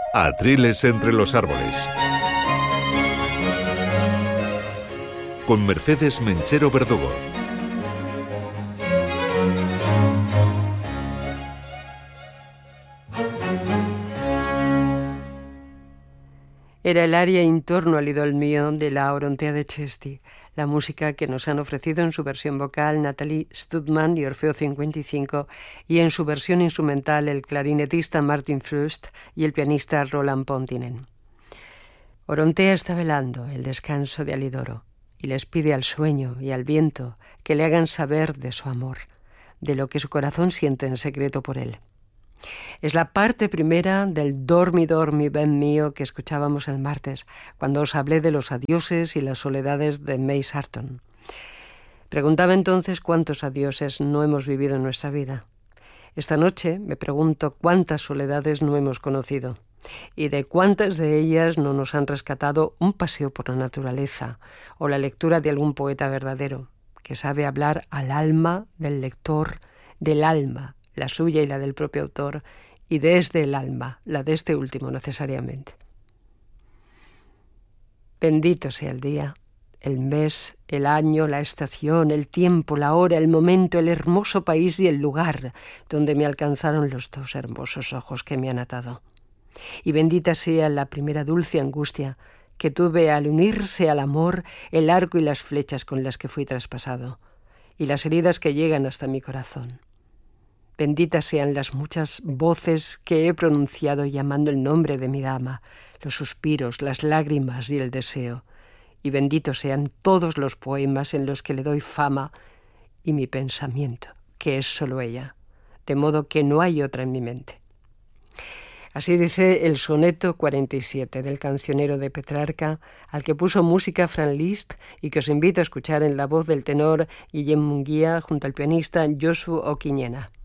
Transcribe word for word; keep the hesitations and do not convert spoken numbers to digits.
Atriles entre los árboles. Con Mercedes Menchero Verdugo. Era el aria intorno al idol mio de la Orontea de Chesti, la música que nos han ofrecido en su versión vocal Nathalie Studman y Orfeo cincuenta y cinco y en su versión instrumental el clarinetista Martin Frust y el pianista Roland Pontinen. Orontea está velando el descanso de Alidoro y les pide al sueño y al viento que le hagan saber de su amor, de lo que su corazón siente en secreto por él. Es la parte primera del Dormi Dormi Ben mío que escuchábamos el martes, cuando os hablé de los adioses y las soledades de May Sarton. Preguntaba entonces cuántos adioses no hemos vivido en nuestra vida. Esta noche me pregunto cuántas soledades no hemos conocido y de cuántas de ellas no nos han rescatado un paseo por la naturaleza o la lectura de algún poeta verdadero, que sabe hablar al alma del lector, del alma, la suya y la del propio autor, y desde el alma, la de este último necesariamente. Bendito sea el día, el mes, el año, la estación, el tiempo, la hora, el momento, el hermoso país y el lugar donde me alcanzaron los dos hermosos ojos que me han atado. Y bendita sea la primera dulce angustia que tuve al unirse al amor el arco y las flechas con las que fui traspasado, y las heridas que llegan hasta mi corazón. Benditas sean las muchas voces que he pronunciado llamando el nombre de mi dama, los suspiros, las lágrimas y el deseo. Y benditos sean todos los poemas en los que le doy fama y mi pensamiento, que es solo ella, de modo que no hay otra en mi mente. Así dice el soneto cuarenta y siete del cancionero de Petrarca, al que puso música Franz Liszt y que os invito a escuchar en la voz del tenor Guillem Munguía junto al pianista Josu Oquiñena.